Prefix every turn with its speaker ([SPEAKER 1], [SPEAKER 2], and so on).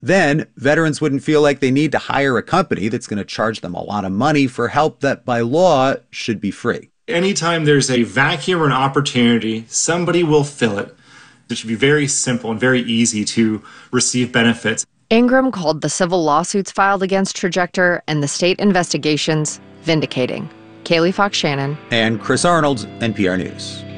[SPEAKER 1] Then veterans wouldn't feel like they need to hire a company that's going to charge them a lot of money for help that by law should be free.
[SPEAKER 2] Anytime there's a vacuum or an opportunity, somebody will fill it. It should be very simple and very easy to receive benefits.
[SPEAKER 3] Ingram called the civil lawsuits filed against Trajector and the state investigations vindicating. Kaylee Fox Shannon
[SPEAKER 1] and Chris Arnold, NPR News.